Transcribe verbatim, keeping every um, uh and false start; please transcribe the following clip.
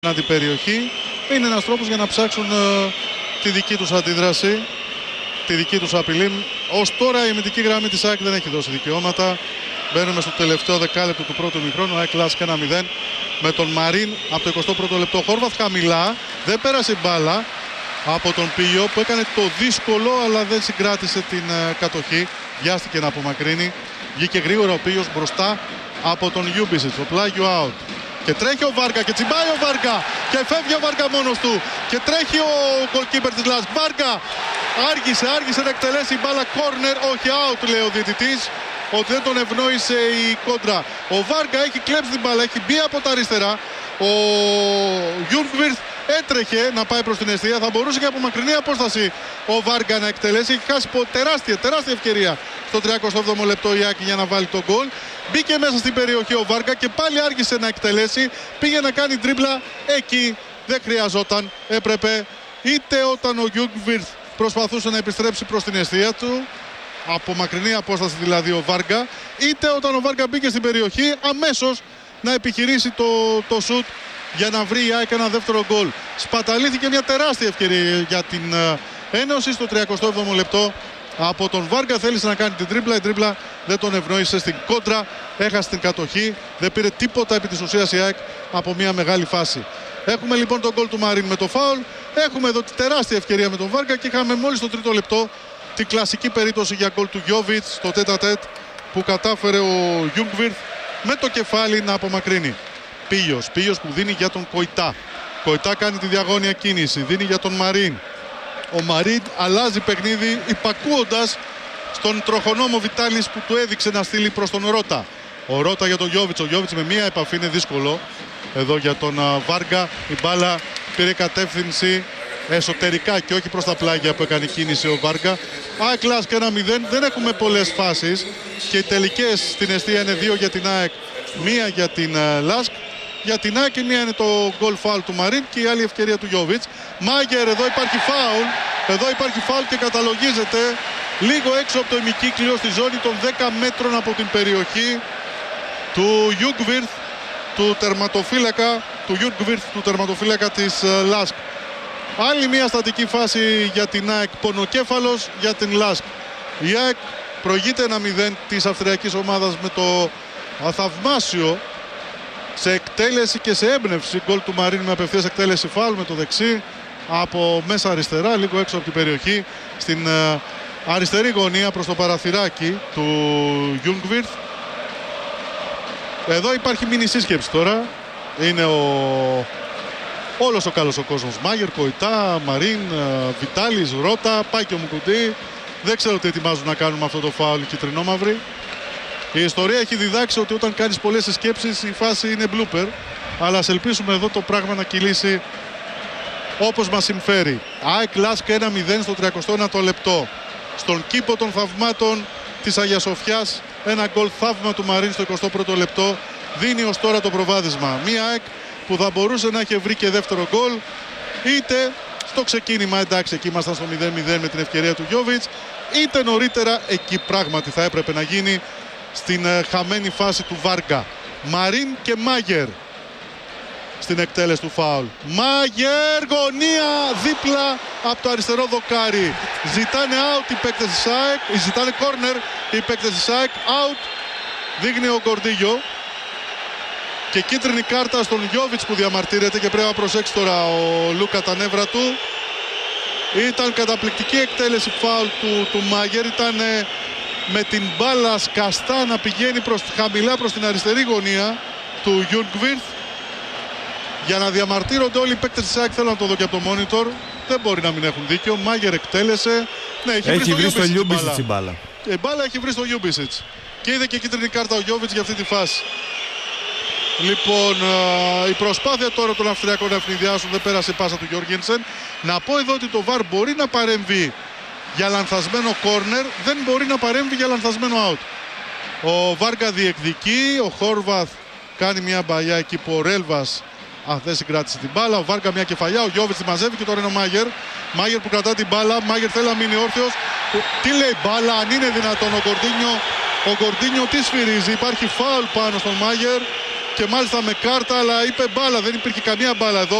την περιοχή. Είναι ένας τρόπος για να ψάξουν ε, τη δική τους αντίδραση, τη δική τους απειλή. Ως τώρα η αμυντική γραμμή της ΑΕΚ δεν έχει δώσει δικαιώματα. Μπαίνουμε στο τελευταίο δεκάλεπτο του πρώτου ημιχρόνου. ΑΕΚ Λάσκ ένα μηδέν με τον Μαρίν από το εικοστό πρώτο λεπτό. Χόρβαθ χαμηλά, δεν πέρασε μπάλα από τον Πίγιο που έκανε το δύσκολο αλλά δεν συγκράτησε την ε, κατοχή. Βιάστηκε να απομακρύνει. Βγήκε γρήγορα ο Πίγιος μπροστά από τον Γιούμπισιτς. Ο πλάγιο out. Και τρέχει ο Βάρκα και τσιμπάει ο Βάρκα και φεύγει ο Βάρκα μόνος του και τρέχει ο goalkeeper της Λάσκ. Βάρκα άργησε, άργησε να εκτελέσει μπάλα corner, όχι out λέει ο διαιτητής, ότι δεν τον ευνόησε η κόντρα. Ο Βάρκα έχει κλέψει την μπάλα, έχει μπει από τα αριστερά. Ο Γιούγκβιρθ έτρεχε να πάει προς την εστία, θα μπορούσε και από μακρινή απόσταση ο Βάρκα να εκτελέσει. Έχει χάσει τεράστια, τεράστια ευκαιρία στο τριακοστό έβδομο λεπτό η ΑΕΚ για να βάλει τον γκολ. Μπήκε μέσα στην περιοχή ο Βάρκα και πάλι άργησε να εκτελέσει. Πήγε να κάνει τρίμπλα εκεί. Δεν χρειαζόταν. Έπρεπε είτε όταν ο Γιούγκβιρθ προσπαθούσε να επιστρέψει προς την εστία του, από μακρινή απόσταση δηλαδή ο Βάρκα, είτε όταν ο Βάρκα μπήκε στην περιοχή αμέσως να επιχειρήσει το, το σουτ για να βρει η ΑΕΚ ένα δεύτερο γκολ. Σπαταλήθηκε μια τεράστια ευκαιρία για την uh, Ένωση στο τριακοστό έβδομο λεπτό. Από τον Βάρκα θέλησε να κάνει την τρίπλα, η τρίπλα δεν τον ευνόησε στην κόντρα, έχασε την κατοχή, δεν πήρε τίποτα επί της ουσίας η ΑΕΚ από μια μεγάλη φάση. Έχουμε λοιπόν τον γκολ του Μαρίν με το φάουλ, έχουμε εδώ τη τεράστια ευκαιρία με τον Βάρκα και είχαμε μόλις το τρίτο λεπτό την κλασική περίπτωση για γκολ του Γιόβιτς στο τέτα τέτ που κατάφερε ο Γιούγκβιρθ με το κεφάλι να απομακρύνει. Πίγιος, Πίγιος που δίνει για τον Κοϊτά. Κοϊτά κάνει τη διαγώνια κίνηση, δίνει για τον Μαρίν. Ο Μαρίν αλλάζει παιχνίδι υπακούοντας στον τροχονόμο Βιτάλης που του έδειξε να στείλει προς τον Ρώτα. Ο Ρώτα για τον Γιόβιτς. Ο Γιόβιτς με μία επαφή είναι δύσκολο. Εδώ για τον uh, Βάρκα η μπάλα πήρε κατεύθυνση εσωτερικά και όχι προς τα πλάγια που έκανε κίνηση ο Βάρκα. ΑΕΚ Λάσκ ένα μηδέν. Δεν έχουμε πολλές φάσεις και οι τελικές στην εστία είναι δύο για την ΑΕΚ, μία για την uh, Λάσκ. Για την ΑΕΚ η μία είναι το γκολ φάουλ του Μαρίν και η άλλη ευκαιρία του Γιόβιτς. Μάγερ, εδώ υπάρχει φάουλ. Εδώ υπάρχει φάουλ και καταλογίζεται λίγο έξω από το ημικύκλιο στη ζώνη των δέκα μέτρων από την περιοχή του Γιούγκβιρθ, του τερματοφύλακα, του Γιούγκβιρθ, του τερματοφύλακα της uh, Λάσκ. Άλλη μια στατική φάση για την ΑΕΚ, πονοκέφαλος για την Λάσκ. Η ΑΕΚ προηγείται ένα μηδέν της αυστριακής ομάδας με το αθαυμάσιο σε εκτέλεση και σε έμπνευση γκολ του Μαρίν με απευθείας εκτέλεση φάουλ με το δεξί από μέσα αριστερά, λίγο έξω από την περιοχή, στην uh, αριστερή γωνία προς το παραθυράκι του Γιούγκβιρθ. Εδώ υπάρχει μίνι σύσκεψη τώρα. Είναι ο... όλος ο καλός ο κόσμος. Μάγερ, Κοϊτά, Μαρίν, uh, Βιτάλης, Ρώτα, πάει και ο Μουκουντή. Δεν ξέρω τι ετοιμάζουν να κάνουν με αυτό το φάουλ κυτρινόμαυροι. Η ιστορία έχει διδάξει ότι όταν κάνεις πολλές σκέψεις η φάση είναι blooper. Αλλά ας ελπίσουμε εδώ το πράγμα να κυλήσει όπως μας συμφέρει. ΑΕΚ Λάσκ ένα μηδέν στο τριακοστό ένατο λεπτό. Στον κήπο των θαυμάτων της Αγίας Σοφιάς ένα γκολ θαύμα του Μαρίν στο εικοστό πρώτο λεπτό δίνει ως τώρα το προβάδισμα. Μία ΑΕΚ που θα μπορούσε να έχει βρει και δεύτερο γκολ, είτε στο ξεκίνημα, εντάξει εκεί ήμασταν στο μηδέν μηδέν με την ευκαιρία του Γιόβιτς, είτε νωρίτερα εκεί πράγματι θα έπρεπε να γίνει στην uh, χαμένη φάση του Βάρκα. Μαρίν και Μάγερ στην εκτέλεση του φάουλ. Μάγερ, γωνία δίπλα από το αριστερό δοκάρι. Ζητάνε out οι παίκτες της ΑΕΚ, ζητάνε corner οι παίκτες της ΑΕΚ. Out δείχνει ο Γκορντίγιο. Και κίτρινη κάρτα στον Γιόβιτς που διαμαρτύρεται και πρέπει να προσέξει τώρα ο Λούκα τα νεύρα του. Ήταν καταπληκτική εκτέλεση φάουλ του, του Μάγερ. Ήταν ε, με την μπάλα σκαστά να πηγαίνει προς, χαμηλά προς την αριστερή γωνία του Γιούγκβιρθ. Για να διαμαρτύρονται όλοι οι παίκτες της ΑΕΚ, θέλω να το δω και από το monitor. Δεν μπορεί να μην έχουν δίκιο. Μάγερ εκτέλεσε. Ναι, έχει, έχει βρει στο Γιούμπισιτς η μπάλα. Η μπάλα έχει βρει στο Γιούμπισιτς. Και είδε και κίτρινη κάρτα ο Γιόβιτς για αυτή τη φάση. Λοιπόν, η προσπάθεια τώρα των Αυστριακών να ευνηδιάσουν, δεν πέρασε πάσα του Γιώργενσεν. Να πω εδώ ότι το βαρ μπορεί να παρέμβει για λανθασμένο corner, δεν μπορεί να παρέμβει για λανθασμένο out. Ο Βάρκα διεκδικεί, ο Χόρβαθ κάνει μια μπαλιά εκεί που ο Ρέλβας α, δεν συγκράτησε την μπάλα. Ο Βάρκα μια κεφαλιά, ο Γιόβιτς τη μαζεύει και τώρα είναι ο Μάγερ. Μάγερ που κρατά την μπάλα, Μάγερ θέλει να μείνει όρθιος. Τι λέει μπάλα, αν είναι δυνατόν ο Γκορντίνιο, ο Γκορντίνιο τι σφυρίζει, υπάρχει φάουλ πάνω στον Μάγερ. και μάλιστα με κάρτα, αλλά είπε μπάλα. Δεν υπήρχε καμία μπάλα εδώ.